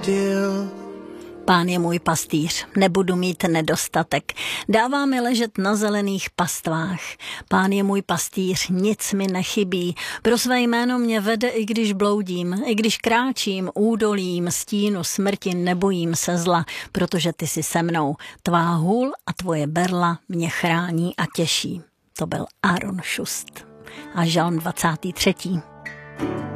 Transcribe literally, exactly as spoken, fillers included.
still. Pán je můj pastýř, nebudu mít nedostatek. Dává mi ležet na zelených pastvách. Pán je můj pastýř, nic mi nechybí. Pro své jméno mě vede, i když bloudím, i když kráčím údolím stínu smrti, nebojím se zla, protože ty jsi se mnou. Tvá hůl a tvoje berla mě chrání a těší. To byl Aaron Šust. A žalm dvacátý třetí.